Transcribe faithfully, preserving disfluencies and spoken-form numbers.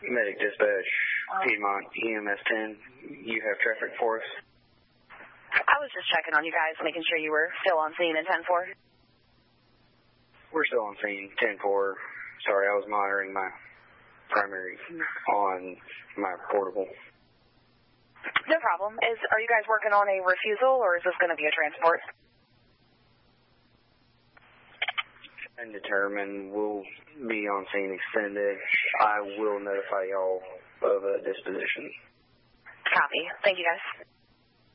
Medic Dispatch, Piedmont E M S ten. You have traffic for us? I was just checking on you guys, making sure you were still on scene in ten four. We're still on scene, ten four. Sorry, I was monitoring my primary on my portable. No problem. Is Are you guys working on a refusal, or is this going to be a transport? Undetermined. We'll be on scene extended. I will notify y'all of a disposition. Copy. Thank you, guys.